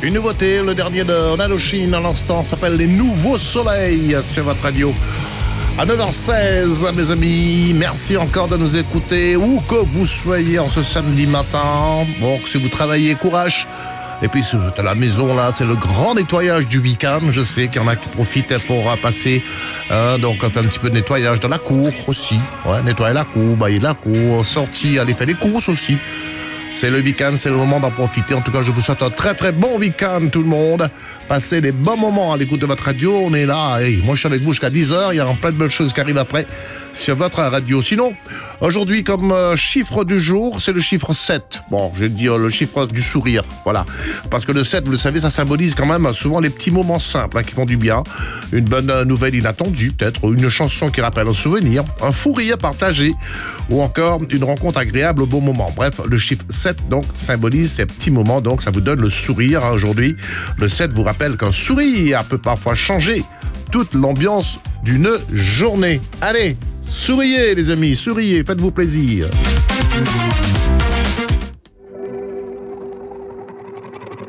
Une nouveauté, le dernier de Indochine à l'instant s'appelle Les Nouveaux Soleils sur votre radio. À 9h16, mes amis, merci encore de nous écouter, où que vous soyez en ce samedi matin. Bon, si vous travaillez, courage. Et puis, si vous êtes à la maison, là, c'est le grand nettoyage du week-end. Je sais qu'il y en a qui profitent pour passer, donc on fait un petit peu de nettoyage dans la cour aussi. Ouais, nettoyer la cour, bailler la cour, sortir, aller faire les courses aussi. C'est le week-end, c'est le moment d'en profiter. En tout cas, je vous souhaite un très très bon week-end, tout le monde. Passez des bons moments à l'écoute de votre radio. On est là. Hey, moi, je suis avec vous jusqu'à 10h. Il y a plein de belles choses qui arrivent après sur votre radio. Sinon, aujourd'hui, comme chiffre du jour, c'est le chiffre 7. Bon, je vais dire le chiffre du sourire. Voilà. Parce que le 7, vous le savez, ça symbolise quand même souvent les petits moments simples qui font du bien. Une bonne nouvelle inattendue, peut-être. Une chanson qui rappelle un souvenir. Un fou rire partagé. Ou encore une rencontre agréable au bon moment. Bref, le chiffre 7, donc, symbolise ces petits moments. Donc, ça vous donne le sourire aujourd'hui. Le 7 vous rappelle qu'un sourire peut parfois changer toute l'ambiance d'une journée. Allez, souriez les amis, souriez, faites-vous plaisir.